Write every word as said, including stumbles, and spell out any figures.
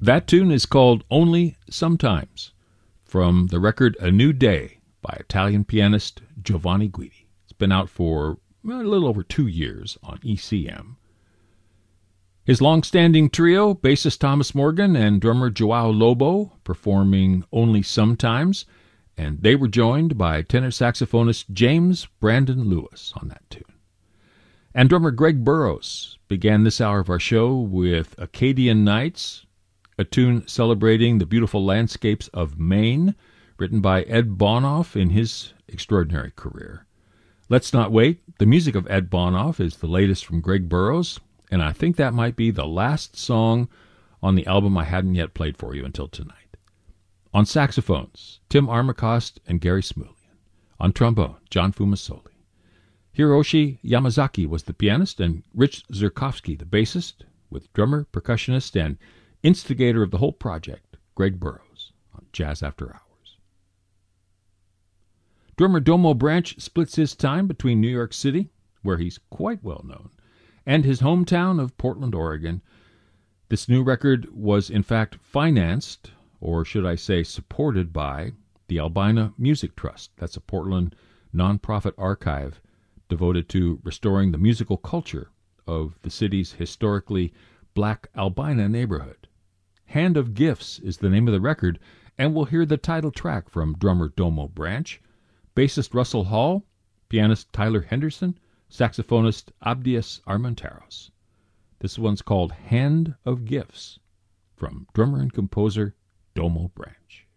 That tune is called Only Sometimes, from the record A New Day by Italian pianist Giovanni Guidi. It's been out for well, a little over two years on E C M. His long-standing trio, bassist Thomas Morgan and drummer Joao Lobo, performing Only Sometimes, and they were joined by tenor saxophonist James Brandon Lewis on that tune. And drummer Greg Burrows began this hour of our show with Acadian Nights, a tune celebrating the beautiful landscapes of Maine, written by Ed Bonoff in his extraordinary career. Let's Not Wait. The music of Ed Bonoff is the latest from Greg Burrows, and I think that might be the last song on the album I hadn't yet played for you until tonight. On saxophones, Tim Armacost and Gary Smulian. On trombone, John Fumasoli. Hiroshi Yamazaki was the pianist, and Rich Zerkovsky the bassist, with drummer, percussionist, and instigator of the whole project, Greg Burrows, on Jazz After Hours. Drummer Domo Branch splits his time between New York City, where he's quite well known, and his hometown of Portland, Oregon. This new record was in fact financed, or should I say supported by, the Albina Music Trust. That's a Portland nonprofit archive devoted to restoring the musical culture of the city's historically black Albina neighborhood. Hand of Gifts is the name of the record, and we'll hear the title track from drummer Domo Branch, bassist Russell Hall, pianist Tyler Henderson, saxophonist Abdias Armenteros. This one's called Hand of Gifts, from drummer and composer Domo Branch.